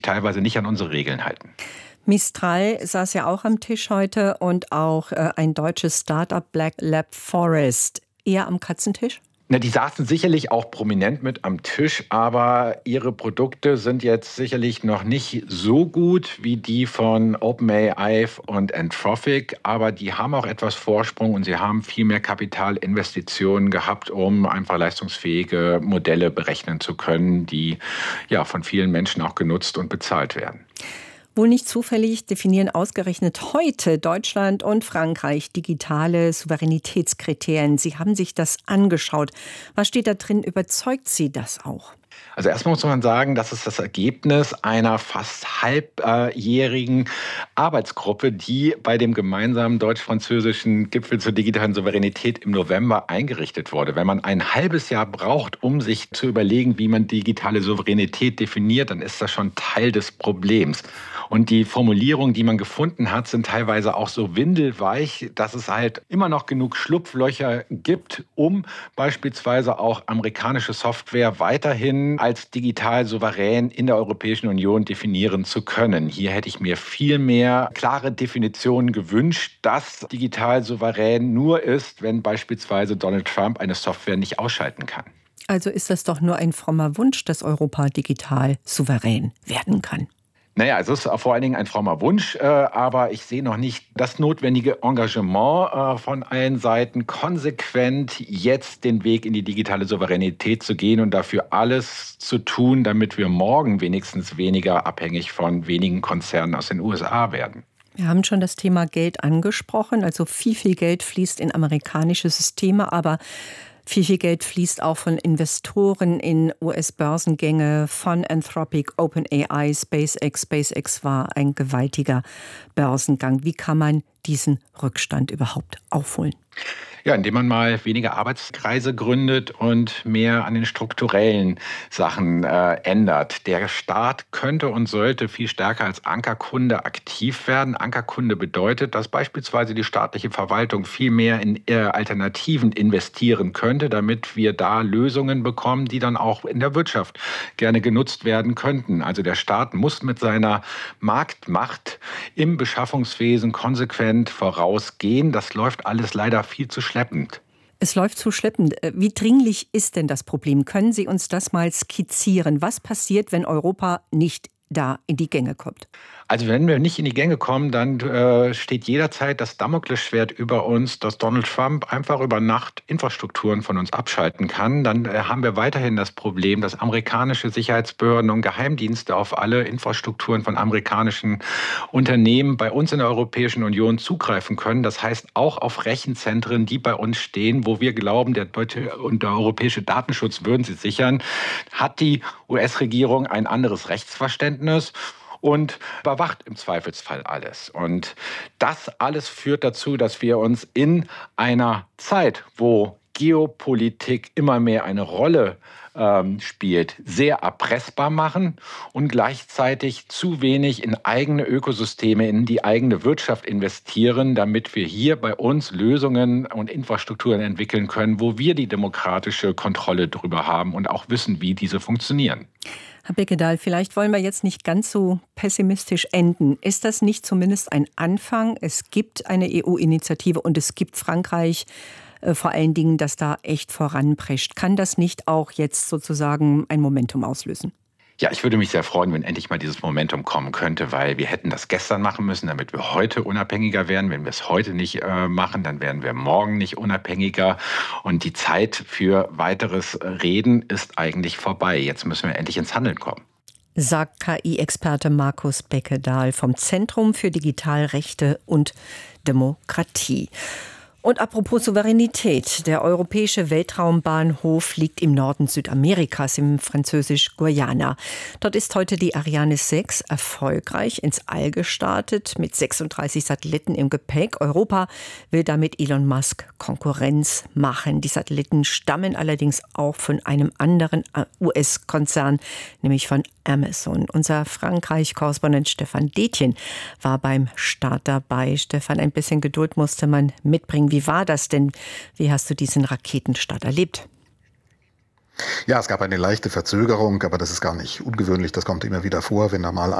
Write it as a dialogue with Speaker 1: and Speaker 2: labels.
Speaker 1: teilweise nicht an unsere Regeln halten.
Speaker 2: Mistral saß ja auch am Tisch heute und auch ein deutsches Startup Black Lab Forest. Eher am Katzentisch?
Speaker 1: Na, die saßen sicherlich auch prominent mit am Tisch, aber ihre Produkte sind jetzt sicherlich noch nicht so gut wie die von OpenAI und Anthropic, aber die haben auch etwas Vorsprung und sie haben viel mehr Kapitalinvestitionen gehabt, um einfach leistungsfähige Modelle berechnen zu können, die ja von vielen Menschen auch genutzt und bezahlt werden.
Speaker 2: Wohl nicht zufällig definieren ausgerechnet heute Deutschland und Frankreich digitale Souveränitätskriterien. Sie haben sich das angeschaut. Was steht da drin? Überzeugt Sie das auch?
Speaker 1: Also erstmal muss man sagen, das ist das Ergebnis einer fast halbjährigen Arbeitsgruppe, die bei dem gemeinsamen deutsch-französischen Gipfel zur digitalen Souveränität im November eingerichtet wurde. Wenn man ein halbes Jahr braucht, um sich zu überlegen, wie man digitale Souveränität definiert, dann ist das schon Teil des Problems. Und die Formulierungen, die man gefunden hat, sind teilweise auch so windelweich, dass es halt immer noch genug Schlupflöcher gibt, um beispielsweise auch amerikanische Software weiterhin als digital souverän in der Europäischen Union definieren zu können. Hier hätte ich mir viel mehr klare Definitionen gewünscht, dass digital souverän nur ist, wenn beispielsweise Donald Trump eine Software nicht ausschalten kann.
Speaker 2: Also ist das doch nur ein frommer Wunsch, dass Europa digital souverän werden kann.
Speaker 1: Naja, es ist vor allen Dingen ein frommer Wunsch, aber ich sehe noch nicht das notwendige Engagement von allen Seiten, konsequent jetzt den Weg in die digitale Souveränität zu gehen und dafür alles zu tun, damit wir morgen wenigstens weniger abhängig von wenigen Konzernen aus den USA werden.
Speaker 2: Wir haben schon das Thema Geld angesprochen. Also viel Geld fließt in amerikanische Systeme, aber viel Geld fließt auch von Investoren in US-Börsengänge, von Anthropic, OpenAI, SpaceX. SpaceX war ein gewaltiger Börsengang. Wie kann man diesen Rückstand überhaupt aufholen?
Speaker 1: Ja, indem man mal weniger Arbeitskreise gründet und mehr an den strukturellen Sachen ändert. Der Staat könnte und sollte viel stärker als Ankerkunde aktiv werden. Ankerkunde bedeutet, dass beispielsweise die staatliche Verwaltung viel mehr in Alternativen investieren könnte, damit wir da Lösungen bekommen, die dann auch in der Wirtschaft gerne genutzt werden könnten. Also der Staat muss mit seiner Marktmacht im Beschaffungswesen konsequent vorausgehen. Das läuft alles leider viel zu schleppend.
Speaker 2: Es läuft zu schleppend. Wie dringlich ist denn das Problem? Können Sie uns das mal skizzieren? Was passiert, wenn Europa nicht da in die Gänge kommt?
Speaker 1: Also wenn wir nicht in die Gänge kommen, dann steht jederzeit das Damoklesschwert über uns, dass Donald Trump einfach über Nacht Infrastrukturen von uns abschalten kann. Dann haben wir weiterhin das Problem, dass amerikanische Sicherheitsbehörden und Geheimdienste auf alle Infrastrukturen von amerikanischen Unternehmen bei uns in der Europäischen Union zugreifen können. Das heißt auch auf Rechenzentren, die bei uns stehen, wo wir glauben, der deutsche und der europäische Datenschutz würden sie sichern. Hat die US-Regierung ein anderes Rechtsverständnis und überwacht im Zweifelsfall alles. Und das alles führt dazu, dass wir uns in einer Zeit, wo Geopolitik immer mehr eine Rolle spielt, sehr erpressbar machen und gleichzeitig zu wenig in eigene Ökosysteme, in die eigene Wirtschaft investieren, damit wir hier bei uns Lösungen und Infrastrukturen entwickeln können, wo wir die demokratische Kontrolle drüber haben und auch wissen, wie diese funktionieren.
Speaker 2: Herr Beckedahl, vielleicht wollen wir jetzt nicht ganz so pessimistisch enden. Ist das nicht zumindest ein Anfang? Es gibt eine EU-Initiative und es gibt Frankreich vor allen Dingen, das da echt voranprescht. Kann das nicht auch jetzt sozusagen ein Momentum auslösen?
Speaker 1: Ja, ich würde mich sehr freuen, wenn endlich mal dieses Momentum kommen könnte, weil wir hätten das gestern machen müssen, damit wir heute unabhängiger werden. Wenn wir es heute nicht machen, dann werden wir morgen nicht unabhängiger. Und die Zeit für weiteres Reden ist eigentlich vorbei. Jetzt müssen wir endlich ins Handeln kommen.
Speaker 2: Sagt KI-Experte Markus Beckedahl vom Zentrum für Digitalrechte und Demokratie. Und apropos Souveränität, der europäische Weltraumbahnhof liegt im Norden Südamerikas, im französisch-Guyana. Dort ist heute die Ariane 6 erfolgreich ins All gestartet, mit 36 Satelliten im Gepäck. Europa will damit Elon Musk Konkurrenz machen. Die Satelliten stammen allerdings auch von einem anderen US-Konzern, nämlich von Amazon. Unser Frankreich-Korrespondent Stefan Detjen war beim Start dabei. Stefan, ein bisschen Geduld musste man mitbringen. Wie war das denn? Wie hast du diesen Raketenstart erlebt?
Speaker 3: Ja, es gab eine leichte Verzögerung, aber das ist gar nicht ungewöhnlich. Das kommt immer wieder vor, wenn da mal